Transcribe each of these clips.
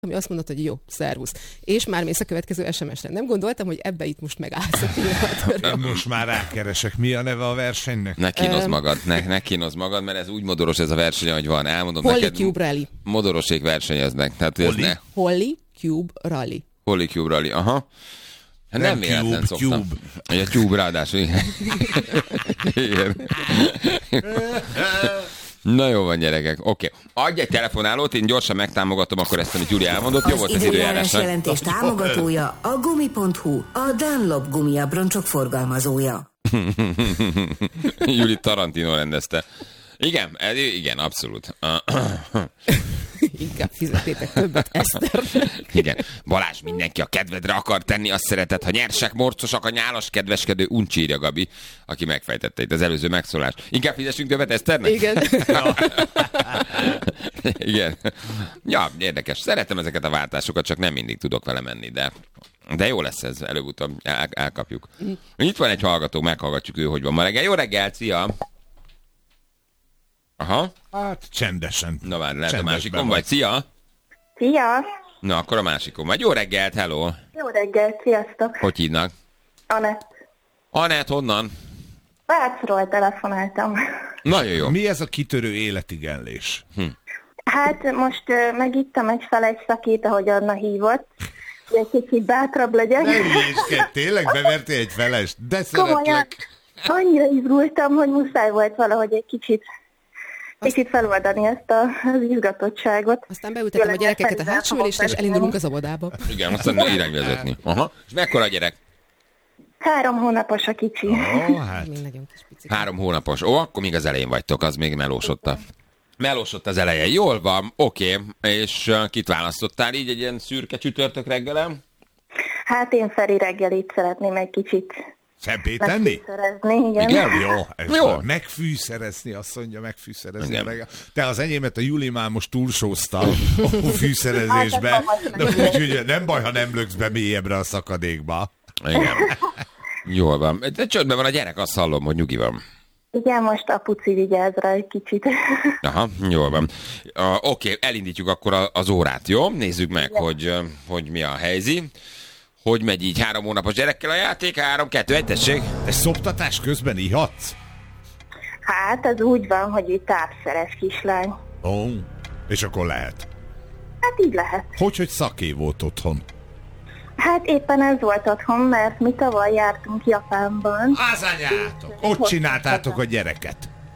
ami azt mondott, hogy jó, szervusz. És már mész a következő SMS-re. Nem gondoltam, hogy ebbe itt most megállsz a pillanatban. Most már rákeresek. Mi a neve a versenynek? Ne kínozz magad, ne kínozz magad, mert ez úgy modoros ez a verseny, hogy van. Elmondom Holly neked. Cube Rally. Modorosék versenyeznek. Tehát, ez ne. Holly Cube Rally. Holly Cube Rally, aha. Hát nem véletlen szoktam. A Cube ráadásul, igen. Igen. Na jó van, gyerekek, oké. Adj egy telefonálót, én gyorsan megtámogatom akkor ezt, amit Gyuri elmondott. Jó volt az időjárás. Az jelentés támogatója a Gumi.hu, a Dunlop gumiabroncsok forgalmazója. Gyuri Tarantino rendezte. Igen, abszolút. Inkább fizetétek többet, Eszter. Igen. Balázs, mindenki a kedvedre akar tenni, azt szereted, ha nyersek, morcosak, a nyálas, kedveskedő, uncsírja Gabi, aki megfejtette itt az előző megszólást. Inkább fizessünk többet Eszternek? Igen. Igen. Ja, érdekes. Szeretem ezeket a váltásokat, csak nem mindig tudok vele menni, de jó lesz ez, előbb-utóbb elkapjuk. Itt van egy hallgató, meghallgatjuk ő, hogy van ma reggel. Jó reggelt, szia! Aha. Hát csendesen. Na várj, lehet a másikon vagy. Szia! Szia! Na, akkor a másikon vagy. Jó reggelt, hello! Jó reggelt, sziasztok! Hogy hívnak? Anett. Anett, honnan? Vácról telefonáltam. Nagyon jó. Mi ez a kitörő életigenlés? Hát most megittem egy feles szakít, ahogy Anna hívott. Egy kicsit bátrabb legyek. Nem hülyéskedj, tényleg bevertél egy felest? De Komolyan, szeretlek. annyira izgultam, hogy muszáj volt valahogy egy kicsit feloldani ezt az izgatottságot. Aztán beültetem a gyerekeket a hátsó ülésre, és elindulunk az óvodába. Igen, aztán irányvezetni. Aha. És mekkora a gyerek? 3 hónapos a kicsi. Ó, hát. Még nagyon kis picik. 3 hónapos. Ó, akkor még az elején vagytok, az még melósott az eleje. Jól van, oké. És kit választottál így egy ilyen szürke csütörtök reggelem? Hát én Feri reggelit szeretném egy kicsit Szebbé tenni? megfűszerezni, igen. Igen? Jó, ez Jó. Megfűszerezni, azt mondja, megfűszerezni. Igen. A reggel. Te az enyémet a Juli már most túlsózta a fűszerezésbe. Hát, De úgyhogy nem baj, ha nem löksz be mélyebbre a szakadékba. Igen. Jól van. De csöndben van a gyerek, azt hallom, hogy nyugi van. Igen, most apuci vigyáz rá egy kicsit. Aha, jól van. Oké, elindítjuk akkor az órát, jó? Nézzük meg, hogy mi a helyzet. Hogy megy így 3 hónapos gyerekkel a játék? 3, 2, 1, tessék. Te szoptatás közben ihatsz? Hát, ez úgy van, hogy itt tápszeres kislány. Ó, és akkor lehet. Hát így lehet. Hogy szaké volt otthon? Hát éppen ez volt otthon, mert mi tavaly jártunk Japánban. Az anyátok! Ott csináltátok a gyereket.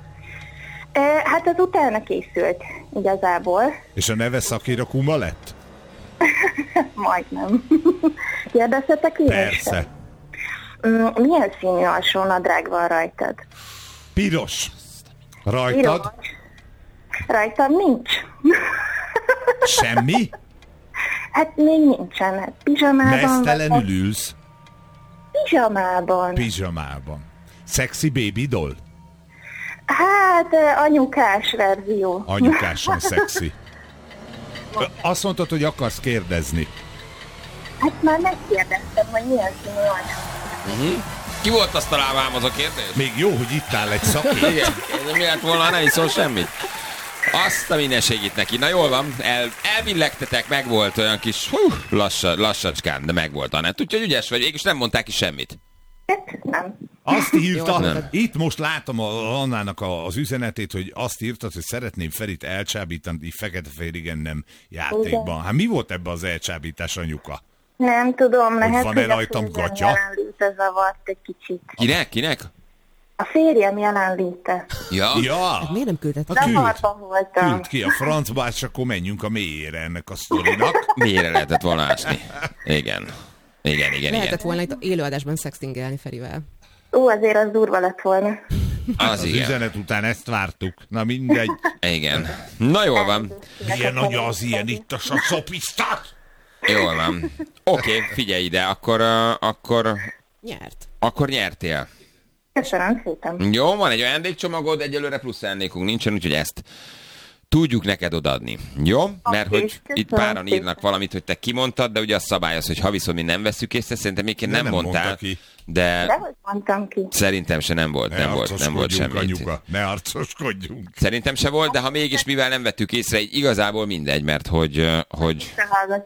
Hát az utána készült igazából. És a neve Szakira Kuma lett? Majdnem. Kérdeztetek én? Persze. Milyen színű alsónadrág van rajtad? Piros. Rajtad? Piros. Rajtam nincs. Semmi? Hát még nincsen. Hát pizsamában. Mesztelenül ülsz? Pizsamában. Pizsamában. Sexy baby doll? Hát anyukás verzió. Anyukásan szexi. Azt mondtad, hogy akarsz kérdezni. Hát már megkérdeztem, hogy milyen színű alsó. Ki volt azt találva ám az a kérdés? Még jó, hogy itt áll egy szakért. Igen, mi lett volna, nem szól semmit. Azt a minden segít neki. Na jól van, elvillegtetek, meg volt olyan kis lassacskán, de meg volt Anett. Úgyhogy ügyes vagy, és nem mondták ki semmit. Hát nem. Azt írta, Nem. itt most látom Annának az üzenetét, hogy azt írtad, hogy szeretném Ferit elcsábítani fekete-fehér igen nem játékban. Hát mi volt ebbe az elcsábítás, anyuka? Nem tudom, lehet, van-e hogy a rajtam férjem gatya? jelenléte zavart egy kicsit. Kinek? A férjem jelenléte. Ja. Ja, Miért nem küldett? Zavarban voltam. küld ki a francba, és akkor menjünk a mélyére ennek a sztorinak. Miért lehetett volna ásni? Igen. Lehetett volna itt élőadásban szextingelni Ferivel. Azért az durva lett volna. Az Az igen. üzenet után ezt vártuk. Na mindegy. Igen. Na jól van. Milyen nagy az ilyen itt a szopisztat? Jól van. Oké, figyelj ide, akkor Nyert. nyertél. Köszönöm szépen. Jó, van egy ajándékcsomagod, egyelőre plusz ajándékunk nincsen, úgyhogy ezt tudjuk neked odaadni. Jó? Mert hogy köszönöm itt páran szépen. írnak valamit, hogy te kimondtad, de ugye a szabály az, hogy ha viszont mi nem vesszük észre, szerintem még De nem mondtál, mondta ki. de De hogy mondtam ki? szerintem se nem volt Ne semmit. anyuka, ne arcoskodjunk. Szerintem se volt, de ha mégis, mivel nem vettük észre, így igazából mindegy, mert hogy Te hallgass.